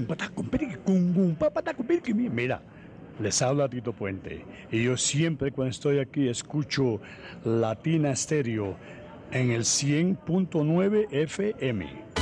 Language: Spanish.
Mira, les habla Tito Puente. Y yo siempre cuando estoy aquí escucho Latina Stereo en el 100.9 FM.